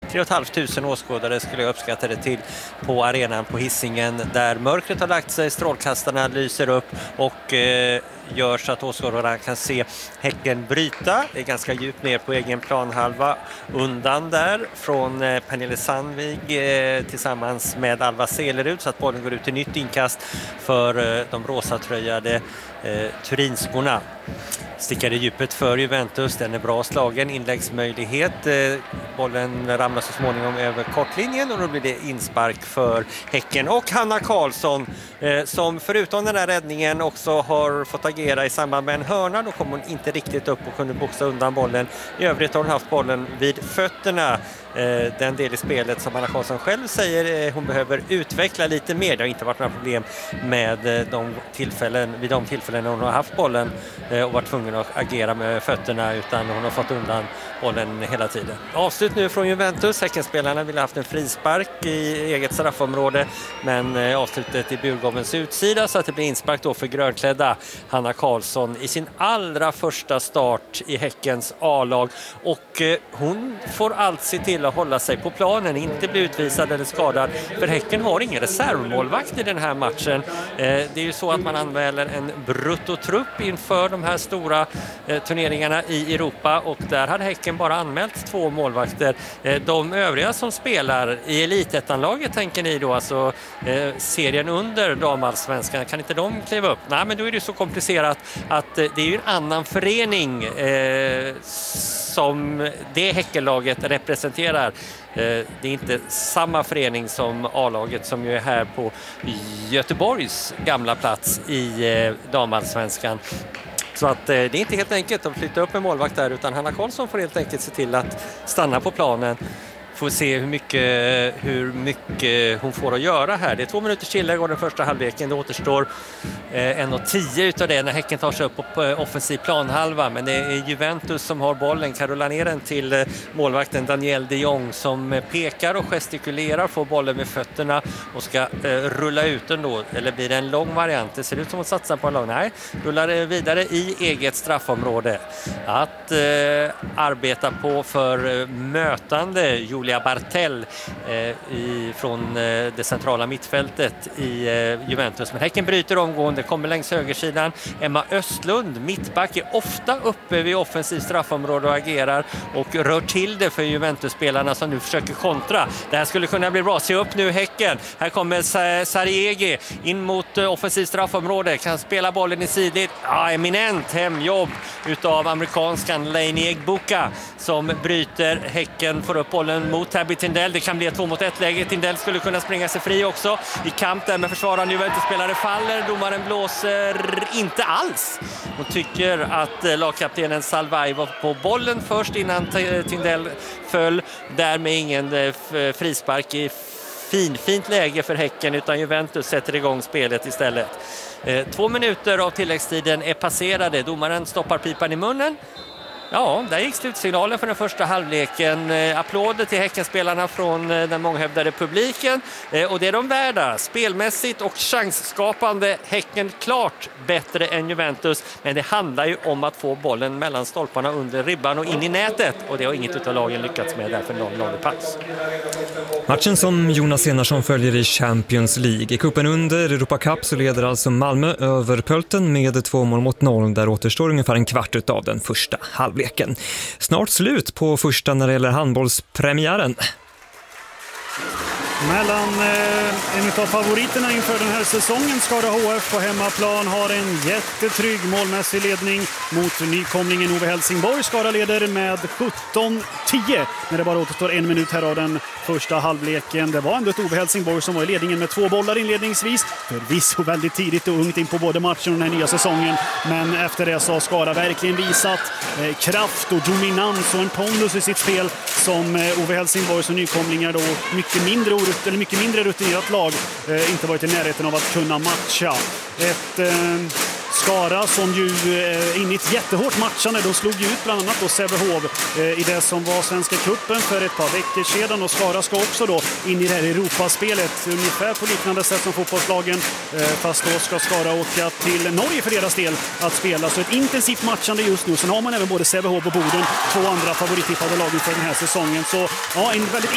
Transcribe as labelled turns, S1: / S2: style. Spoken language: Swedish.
S1: 3 500 åskådare skulle jag uppskatta det till på arenan på Hisingen, där mörkret har lagt sig, strålkastarna lyser upp och gör så att åskådarna kan se Häcken bryta. Det är ganska djupt ner på egen planhalva, undan där från Pernille Sandvig tillsammans med Alva Selerud, så att bollen går ut till nytt inkast för de rosatröjade turinskorna. Stickar i djupet för Juventus, den är bra slagen, inläggsmöjlighet, bollen ramlar så småningom över kortlinjen och då blir det inspark för Häcken. Och Hanna Karlsson som förutom den här räddningen också har fått agera i samband med en hörna. Då kom hon inte riktigt upp och kunde boxa undan bollen. I övrigt har hon haft bollen vid fötterna. Den del i spelet som Hanna Karlsson själv säger hon behöver utveckla lite mer. Det har inte varit några problem med vid de tillfällen hon har haft bollen och varit tvungen att agera med fötterna, utan hon har fått undan bollen hela tiden. Avslut nu från Juventus. Häckenspelarna ville ha haft en frispark i eget straffområde, men avslutet i burgårdens utsida, så att det blir inspark då för grönklädda Hanna Karlsson i sin allra första start i Häckens A-lag, och hon får allt se till att hålla sig på planen, inte bli utvisad eller skadad, för Häcken har ingen reservmålvakt i den här matchen. Det är ju så att man anmäler en bruttotrupp inför de här stora turneringarna i Europa, och där hade Häcken bara anmält 2 målvakter. De övriga som spelar i elitettanlaget, tänker ni då, alltså serien under damallsvenskan, kan inte de kliva upp? Nej, men då är det så komplicerat att det är ju en annan förening som det Häckenlaget representerar. Det är inte samma förening som A-laget som ju är här på Göteborgs gamla plats i damallsvenskan. Så att det är inte helt enkelt att flytta upp en målvakt där, utan Hanna Karlsson får helt enkelt se till att stanna på planen. Får se hur mycket hon får att göra här. Det är 2 minuters tillägg av den första halvleken. Det återstår 1:10 utav det när Häcken tar sig upp på offensiv planhalva. Men det är Juventus som har bollen. Karollar ner den till målvakten Daniel de Jong som pekar och gestikulerar, får bollen med fötterna och ska rulla ut den då. Eller blir det en lång variant? Det ser ut som att satsa på en lång. Nej, rullar vidare i eget straffområde. Att arbeta på för mötande Julia Bartell från det centrala mittfältet i Juventus. Men Häcken bryter omgående, kommer längs högersidan. Emma Östlund, mittback, är ofta uppe vid offensiv straffområde och agerar och rör till det för Juventus-spelarna som nu försöker kontra. Det här skulle kunna bli bra. Se upp nu Häcken. Här kommer Sariegi in mot offensiv straffområde. Kan spela bollen i sidled. Ja, eminent hemjobb utav amerikanskan Lainey Egbuka som bryter. Häcken får upp bollen mot Tabby Tindell. Det kan bli ett 2-mot-1-läge. Tindell skulle kunna springa sig fri också. I kamp där med försvararen Juventus-spelare faller. Domaren blåser inte alls. Hon tycker att lagkaptenen Salvai var på bollen först innan Tindell föll. Därmed ingen frispark i fint läge för Häcken, utan Juventus sätter igång spelet istället. 2 minuter av tilläggstiden är passerade. Domaren stoppar pipan i munnen. Ja, där gick slutsignalen för den första halvleken. Applåder till Häckenspelarna från den månghövdade publiken. Och det är de värda. Spelmässigt och chansskapande. Häcken klart bättre än Juventus. Men det handlar ju om att få bollen mellan stolparna under ribban och in i nätet. Och det har inget utav lagen lyckats med, därför någon pass.
S2: Matchen som Jonas Enarsson följer i Champions League. I kuppen under Europa Cup så leder alltså Malmö över Pölten med 2-0. Där återstår ungefär en kvart utav den första halvleken. Snart slut på första när det gäller handbollspremiären.
S3: Mellan en av favoriterna inför den här säsongen, Skara HF på hemmaplan, har en jättetrygg målmässig ledning mot nykomlingen Ove Helsingborg. Skara leder med 17-10 när det bara återstår 1 minut här av den första halvleken. Det var ändå ett Ove Helsingborg som var i ledningen med 2 bollar inledningsvis. Förvisso väldigt tidigt och ungt in på både matchen och den här nya säsongen. Men efter det så har Skara verkligen visat kraft och dominans och en pondus i sitt spel som Ove Helsingborg som nykomlingar då mycket mindre rutinerat lag inte varit i närheten av att kunna matcha. Ett Skara som ju in i ett jättehårt matchande, de slog ju ut bland annat då Sävehof i det som var Svenska cupen för ett par veckor sedan, och Skara ska också då in i det här Europaspelet ungefär på liknande sätt som fotbollslagen, fast då ska Skara åka till Norge för deras del att spela, så ett intensivt matchande just nu. Sen har man även både Sävehof och Boden, 2 andra favorittippade lagen för den här säsongen, så ja, en väldigt